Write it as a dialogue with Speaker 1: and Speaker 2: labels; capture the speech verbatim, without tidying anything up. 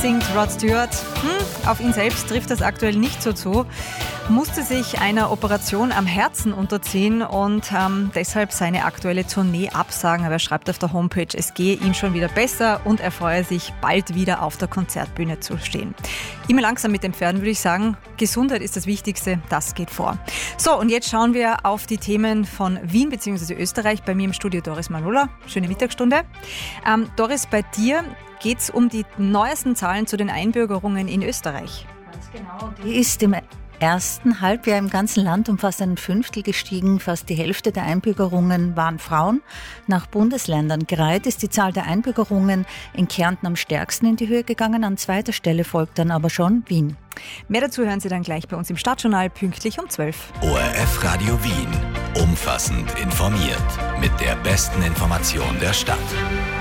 Speaker 1: singt Rod Stewart. Hm, auf ihn selbst trifft das aktuell nicht so zu. Musste sich einer Operation am Herzen unterziehen und ähm, deshalb seine aktuelle Tournee absagen. Aber er schreibt auf der Homepage, es gehe ihm schon wieder besser und er freue sich, bald wieder auf der Konzertbühne zu stehen. Immer langsam mit dem Pferden, würde ich sagen. Gesundheit ist das Wichtigste, das geht vor. So, und jetzt schauen wir auf die Themen von Wien bzw. Österreich. Bei mir im Studio Doris Manola. Schöne Mittagsstunde. Ähm, Doris, bei dir geht es um die neuesten Zahlen zu den Einbürgerungen in Österreich.
Speaker 2: Ganz genau. Die ist im ersten Halbjahr im ganzen Land um fast ein Fünftel gestiegen. Fast die Hälfte der Einbürgerungen waren Frauen. Nach Bundesländern gereiht ist die Zahl der Einbürgerungen in Kärnten am stärksten in die Höhe gegangen. An zweiter Stelle folgt dann aber schon Wien.
Speaker 1: Mehr dazu hören Sie dann gleich bei uns im Stadtjournal pünktlich um zwölf.
Speaker 3: O R F Radio Wien. Umfassend informiert. Mit der besten Information der Stadt.